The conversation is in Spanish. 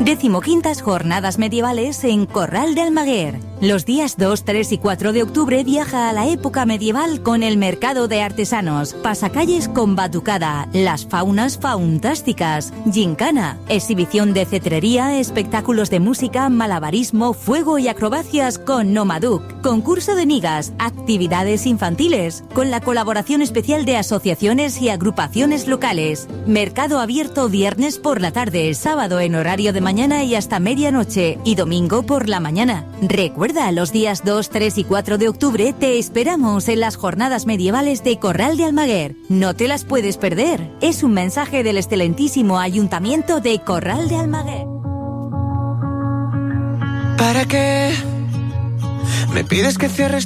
15ª Jornadas Medievales en Corral de Almaguer. Los días 2, 3 y 4 de octubre viaja a la época medieval con el Mercado de Artesanos, pasacalles con batucada, las faunas faunásticas, gincana, exhibición de cetrería, espectáculos de música, malabarismo, fuego y acrobacias con Nomaduk, concurso de migas, actividades infantiles, con la colaboración especial de asociaciones y agrupaciones locales. Mercado abierto viernes por la tarde, sábado en horario de mañana y hasta medianoche y domingo por la mañana. Recuerda, los días 2, 3 y 4 de octubre te esperamos en las jornadas medievales de Corral de Almaguer. No te las puedes perder. Es un mensaje del excelentísimo Ayuntamiento de Corral de Almaguer. ¿Para qué me pides que cierres